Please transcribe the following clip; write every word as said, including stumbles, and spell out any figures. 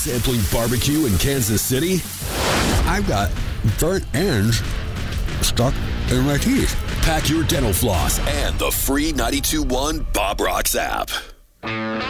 sampling barbecue in Kansas City? I've got burnt ends stuck in my teeth. Pack your dental floss and the free ninety-two point one Bob Rocks app.